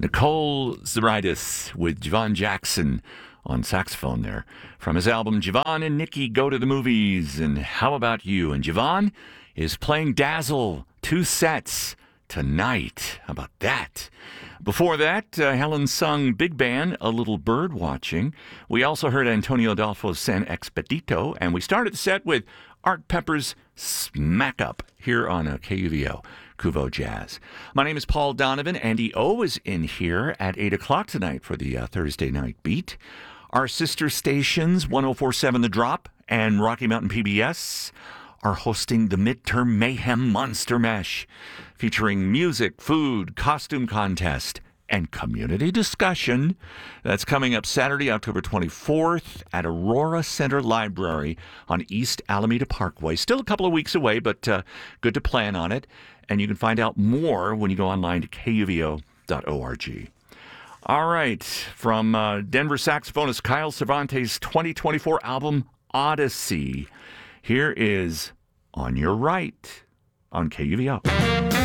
Nicole Zaritis with Javon Jackson on saxophone there from his album Javon and Nikki Go to the Movies. And How About You? And Javon is playing Dazzle 2 sets tonight. How about that? Before that, Helen sung Big Band, A Little Bird Watching. We also heard Antonio Adolfo's San Expedito, and we started the set with Art Pepper's Smack Up here on KUVO, Kuvo Jazz. My name is Paul Donovan. Andy O is in here at 8 o'clock tonight for the Thursday Night Beat. Our sister stations, 104.7 The Drop and Rocky Mountain PBS, are hosting the Midterm Mayhem Monster Mash, featuring music, food, costume contest, and community discussion. That's coming up Saturday, October 24th at Aurora Center Library on East Alameda Parkway. Still a couple of weeks away, but good to plan on it. And you can find out more when you go online to kuvo.org. All right, from Denver saxophonist Kyle Cervantes' 2024 album, Odyssey. Here is On Your Right on KUVO.